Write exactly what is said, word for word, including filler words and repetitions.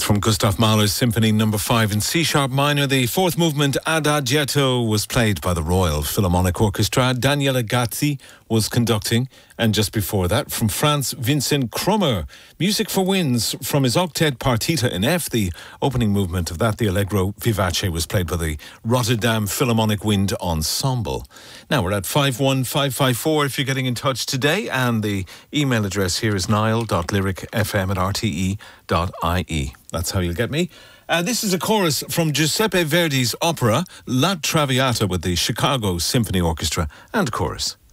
from Gustav Mahler's Symphony Number Five in C sharp minor. The fourth movement, Adagietto, was played by the Royal Philharmonic Orchestra. Daniele Gazzi was conducting, and just before that, from France, Vincent Krummer. Music for Winds from his octet Partita in F. The opening movement of that, the Allegro Vivace, was played by the Rotterdam Philharmonic Wind Ensemble. Now we're at five one five five four if you're getting in touch today, and the email address here is niall dot lyric f m at r t e dot i e. That's how you'll get me. Uh, this is a chorus from Giuseppe Verdi's opera La Traviata with the Chicago Symphony Orchestra and chorus.